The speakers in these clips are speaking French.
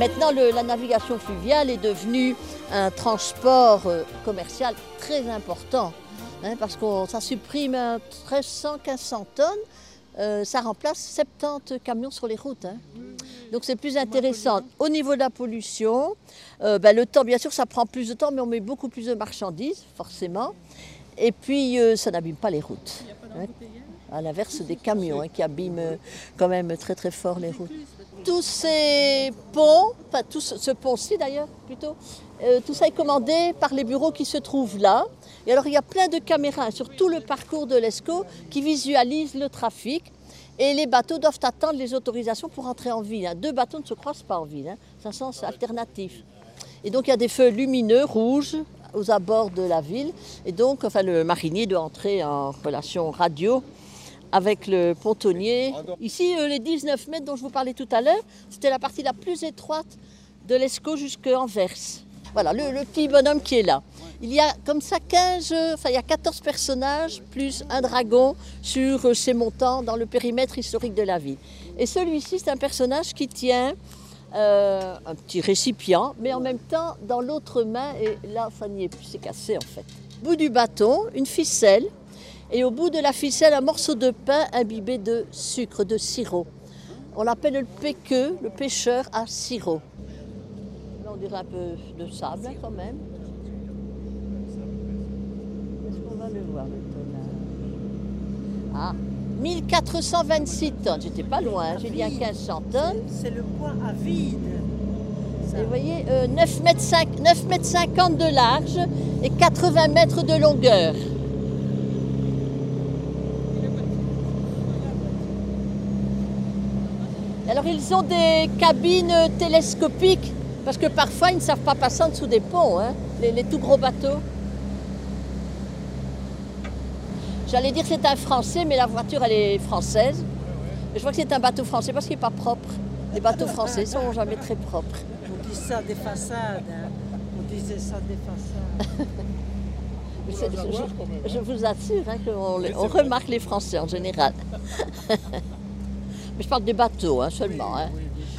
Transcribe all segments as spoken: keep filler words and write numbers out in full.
Maintenant, le, la navigation fluviale est devenue un transport euh, commercial très important, hein, parce que ça supprime mille trois cents à mille cinq cents tonnes, euh, ça remplace soixante-dix camions sur les routes. Hein. Donc c'est plus intéressant. Au niveau de la pollution, euh, ben, le temps, bien sûr, ça prend plus de temps, mais on met beaucoup plus de marchandises, forcément. Et puis, euh, ça n'abîme pas les routes. Hein, à l'inverse des camions hein, qui abîment euh, quand même très très fort les routes. Tous ces ponts, enfin tout ce, ce pont-ci d'ailleurs plutôt, euh, tout ça est commandé par les bureaux qui se trouvent là. Et alors il y a plein de caméras sur tout le parcours de l'Escaut qui visualisent le trafic. Et les bateaux doivent attendre les autorisations pour entrer en ville. Hein. Deux bateaux ne se croisent pas en ville, hein. C'est un sens alternatif. Et donc il y a des feux lumineux rouges aux abords de la ville. Et donc enfin, le marinier doit entrer en relation radio avec le pontonnier. Ici, les dix-neuf mètres dont je vous parlais tout à l'heure, c'était la partie la plus étroite de l'Escaut jusqu'Anvers. Voilà, le, le petit bonhomme qui est là. Il y a comme ça quinze, enfin il y a quatorze personnages plus un dragon sur ces montants dans le périmètre historique de la ville. Et celui-ci, c'est un personnage qui tient euh, un petit récipient, mais en même temps dans l'autre main, et là ça n'y est plus, c'est cassé en fait. Au bout du bâton, une ficelle, et au bout de la ficelle, un morceau de pain imbibé de sucre, de sirop. On l'appelle le péqueux, le pêcheur à sirop. Là, on dirait un peu de sable hein, quand même. Est-ce qu'on va le voir, le tonnage? Ah, mille quatre cent vingt-six tonnes. J'étais pas loin, j'ai dit à quinze cents tonnes. C'est le poids à vide. Et vous voyez, euh, neuf mètres cinquante de large et quatre-vingts mètres de longueur. Alors ils ont des cabines télescopiques, parce que parfois ils ne savent pas passer en dessous des ponts, hein, les, les tout gros bateaux. J'allais dire que c'est un Français, mais la voiture elle est française. Je vois que c'est un bateau français parce qu'il n'est pas propre. Les bateaux français ne sont jamais très propres. On dit ça des façades, hein. On disait ça des façades. je, je, je vous assure hein, qu'on on remarque les Français en général. Mais je parle des bateaux hein, seulement. Hein.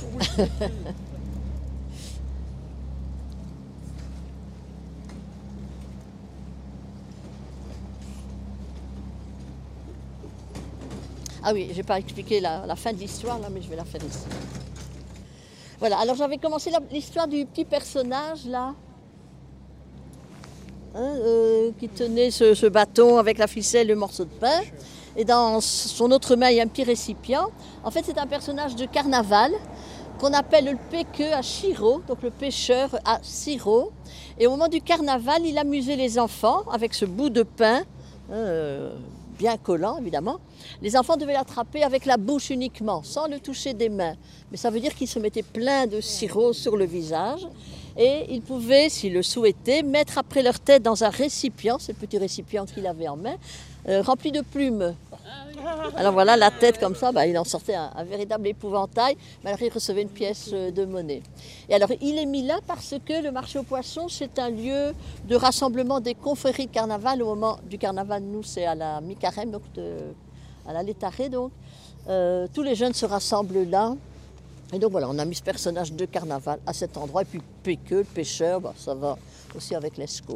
Ah oui, je n'ai pas expliqué la, la fin de l'histoire, là, mais je vais la faire ici. Voilà, alors j'avais commencé l'histoire du petit personnage, là, hein, euh, qui tenait ce, ce bâton avec la ficelle et le morceau de pain. Et dans son autre main, il y a un petit récipient. En fait, c'est un personnage de carnaval qu'on appelle le péqueux à sirop, donc le pêcheur à sirop. Et au moment du carnaval, il amusait les enfants avec ce bout de pain, euh, bien collant évidemment. Les enfants devaient l'attraper avec la bouche uniquement, sans le toucher des mains. Mais ça veut dire qu'il se mettait plein de sirop sur le visage. Et ils pouvaient, s'ils le souhaitaient, mettre après leur tête dans un récipient, ce petit récipient qu'il avait en main, euh, rempli de plumes. Alors voilà, la tête comme ça, bah, il en sortait un, un véritable épouvantail, mais alors il recevait une pièce de monnaie. Et alors il est mis là parce que le marché aux poissons, c'est un lieu de rassemblement des confréries de carnaval. Au moment du carnaval, nous, c'est à la mi-carême, donc de, à la Létarée, donc. Euh, tous les jeunes se rassemblent là. Et donc voilà, on a mis ce personnage de carnaval à cet endroit. Et puis Péqueux, le pêcheur, bah, ça va aussi avec l'Escaut.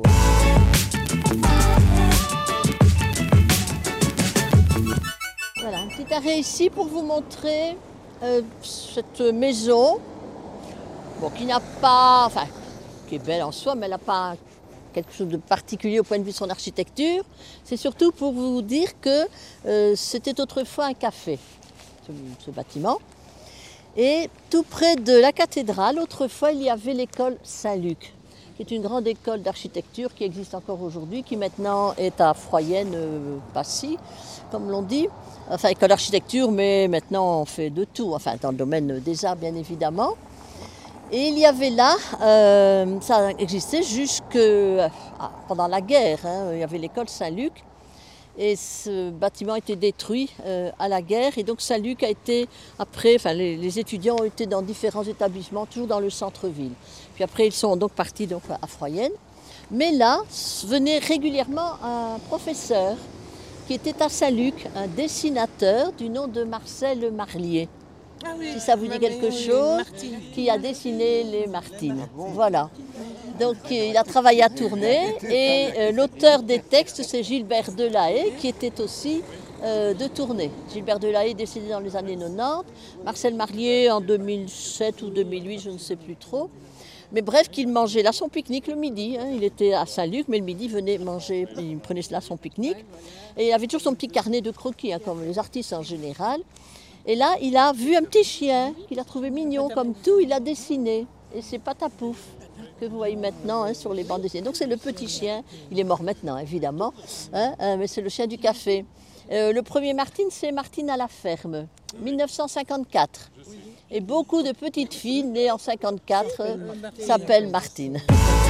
Voilà, un petit arrêt ici pour vous montrer euh, cette maison, bon, qui n'a pas, enfin, qui est belle en soi, mais elle n'a pas quelque chose de particulier au point de vue de son architecture. C'est surtout pour vous dire que euh, c'était autrefois un café, ce, ce bâtiment. Et tout près de la cathédrale, autrefois, il y avait l'école Saint-Luc, qui est une grande école d'architecture qui existe encore aujourd'hui, qui maintenant est à Froyenne, euh, Passy, comme l'on dit. Enfin, école d'architecture, mais maintenant on fait de tout, enfin dans le domaine des arts bien évidemment. Et il y avait là, euh, ça existait jusque euh, pendant la guerre, hein, il y avait l'école Saint-Luc. Et ce bâtiment a été détruit euh, à la guerre. Et donc Saint-Luc a été, après, enfin les, les étudiants ont été dans différents établissements, toujours dans le centre-ville. Puis après, ils sont donc partis donc, à Froyenne. Mais là, venait régulièrement un professeur qui était à Saint-Luc, un dessinateur du nom de Marcel Marlier. Ah oui, si ça vous dit quelque oui, chose, Martine. qui a dessiné les Martines. Voilà. Donc il a travaillé à Tournai et euh, l'auteur des textes, c'est Gilbert Delahaye, qui était aussi euh, de Tournai. Gilbert Delahaye est décédé dans les années quatre-vingt-dix, Marcel Marlier en deux mille sept ou deux mille huit, je ne sais plus trop. Mais bref, qu'il mangeait là son pique-nique le midi. Hein. Il était à Saint-Luc, mais le midi, il venait manger, il prenait là son pique-nique. Et il avait toujours son petit carnet de croquis, hein, comme les artistes en général. Et là, il a vu un petit chien qu'il a trouvé mignon, comme tout, il l'a dessiné. Et c'est Patapouf que vous voyez maintenant hein, sur les bandes dessinées. Donc c'est le petit chien, il est mort maintenant évidemment, hein, hein, mais c'est le chien du café. Euh, le premier Martine, c'est Martine à la ferme, mille neuf cent cinquante-quatre. Et beaucoup de petites filles nées en cinquante-quatre euh, s'appellent Martine.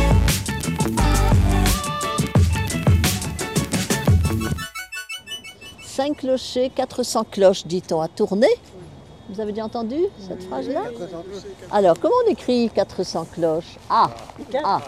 Cinq clochers, quatre cents cloches, dit-on, à Tournai. Vous avez déjà entendu cette phrase-là? Alors, comment on écrit quatre cents cloches? Ah, ah.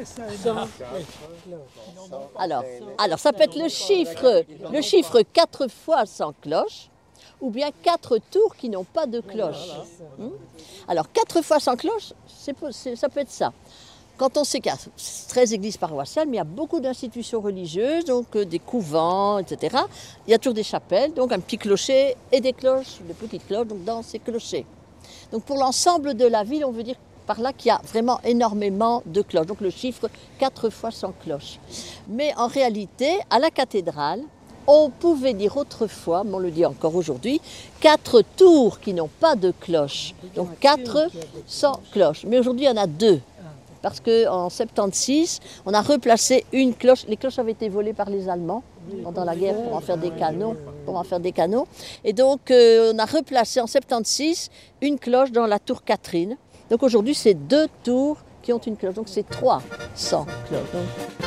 Alors, alors, ça peut être le chiffre, le chiffre quatre fois cent cloches, ou bien quatre tours qui n'ont pas de cloche. Hmm? Alors, quatre fois cent cloches, c'est, c'est, ça peut être ça. Quand on sait qu'il y a treize églises paroissiales, mais il y a beaucoup d'institutions religieuses, donc euh, des couvents, et cetera. Il y a toujours des chapelles, donc un petit clocher et des cloches, des petites cloches donc dans ces clochers. Donc pour l'ensemble de la ville, on veut dire par là qu'il y a vraiment énormément de cloches. Donc le chiffre quatre fois cent cloches. Mais en réalité, à la cathédrale, on pouvait dire autrefois, mais on le dit encore aujourd'hui, quatre tours qui n'ont pas de cloche. Donc quatre cents cloches. Mais aujourd'hui, il y en a deux. Parce qu'en soixante-seize, on a replacé une cloche. Les cloches avaient été volées par les Allemands pendant la guerre pour en faire des canons. Pour en faire des canons. Et donc, euh, on a replacé en soixante-seize une cloche dans la tour Catherine. Donc aujourd'hui, c'est deux tours qui ont une cloche. Donc c'est trois cents cloches. Donc,